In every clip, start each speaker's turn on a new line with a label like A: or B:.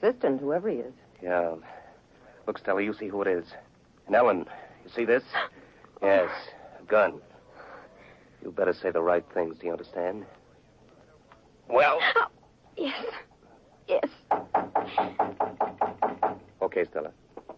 A: assistant, whoever he is.
B: Yeah. Look, Stella, you see who it is. And Ellen, you see this? Yes, a gun. You better say the right things, do you understand? Well?
C: Oh, yes. Yes.
B: Okay, Stella.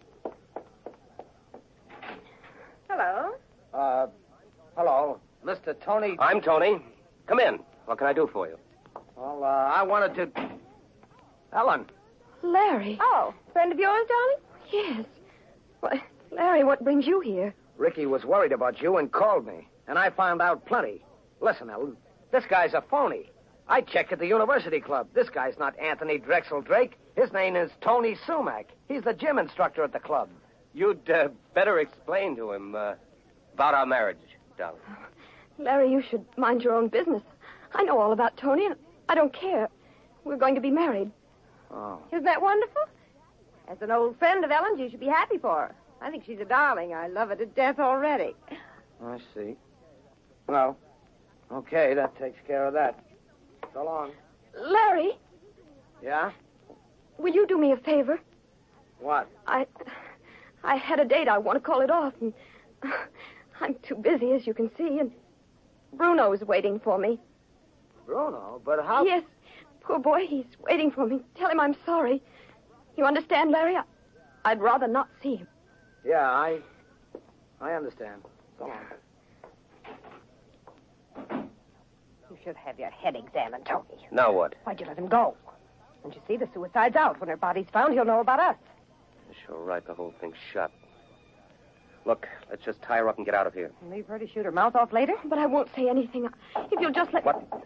A: Hello. Hello. Mr. Tony...
B: I'm Tony. Come in. What can I do for you?
A: Well, I wanted to... Ellen.
C: Larry.
A: Oh, friend of yours, darling?
C: Yes. Why, Larry, what brings you here?
A: Ricky was worried about you and called me, and I found out plenty. Listen, Ellen, this guy's a phony. I checked at the University Club. This guy's not Anthony Drexel Drake. His name is Tony Sumac. He's the gym instructor at the club.
B: You'd better explain to him about our marriage, darling.
C: Larry, you should mind your own business. I know all about Tony, and I don't care. We're going to be married.
A: Oh.
D: Isn't that wonderful? As an old friend of Ellen's, you should be happy for her. I think she's a darling. I love her to death already.
A: I see. Well, okay, that takes care of that. So long.
C: Larry,
A: Yeah?
C: will you do me a favor?
A: What?
C: I had a date. I want to call it off, and I'm too busy, as you can see, and Bruno's waiting for me.
A: Bruno? But how...
C: Yes, poor boy, he's waiting for me. Tell him I'm sorry. You understand, Larry? I'd rather not see him.
A: Yeah, I understand. So long.
D: You should have your head examined, Tony.
B: Now what?
D: Why'd you let him go? Don't you see, the suicide's out. When her body's found, he'll know about us.
B: Sure right, the whole thing's shut. Look, let's just tie her up and get out of here.
D: And leave her to shoot her mouth off later?
C: But I won't say anything. If you'll just let...
B: What?